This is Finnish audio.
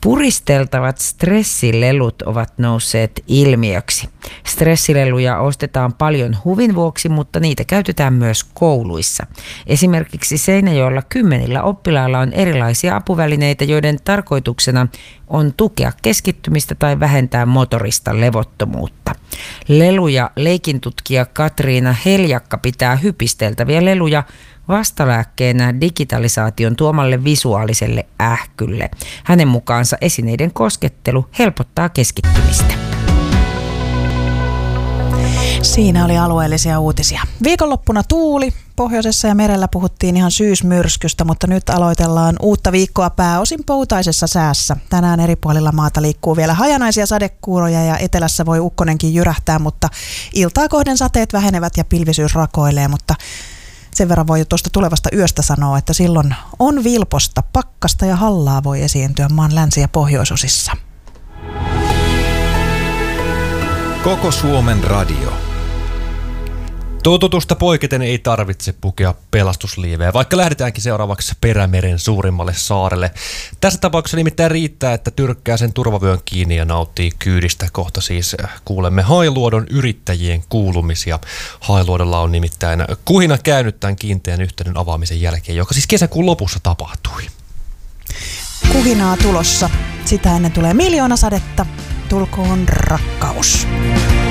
Puristeltavat stressilelut ovat nousseet ilmiöksi. Stressileluja ostetaan paljon huvin vuoksi, mutta niitä käytetään myös kouluissa. Esimerkiksi Seinäjoella 10 oppilaalla on erilaisia apuvälineitä, joiden tarkoituksena on tukea keskittymistä tai vähentää motorista levottomuutta. Leluja leikintutkija Katriina Heljakka pitää hypisteltäviä leluja vastalääkkeenä digitalisaation tuomalle visuaaliselle ähkylle. Hänen mukaansa esineiden koskettelu helpottaa keskittymistä. Siinä oli alueellisia uutisia. Viikonloppuna tuuli. Pohjoisessa ja merellä puhuttiin ihan syysmyrskystä, mutta nyt aloitellaan uutta viikkoa pääosin poutaisessa säässä. Tänään eri puolilla maata liikkuu vielä hajanaisia sadekuuroja ja etelässä voi ukkonenkin jyrähtää, mutta iltaa kohden sateet vähenevät ja pilvisyys rakoilee, mutta sen verran voi jo tuosta tulevasta yöstä sanoa, että silloin on vilposta, pakkasta ja hallaa voi esiintyä maan länsi- ja pohjoisosissa. Koko Suomen radio. Totutusta poiketen ei tarvitse pukea pelastusliiveä, vaikka lähdetäänkin seuraavaksi Perämeren suurimmalle saarelle. Tässä tapauksessa nimittäin riittää, että tyrkkää sen turvavyön kiinni ja nauttii kyydistä. Kohta siis kuulemme Hailuodon yrittäjien kuulumisia. Hailuodolla on nimittäin kuhina käynyt tämän kiinteän yhteyden avaamisen jälkeen, joka siis kesäkuun lopussa tapahtui. Kuhinaa tulossa. Sitä ennen tulee 1 000 000 sadetta. Tulkoon rakkaus.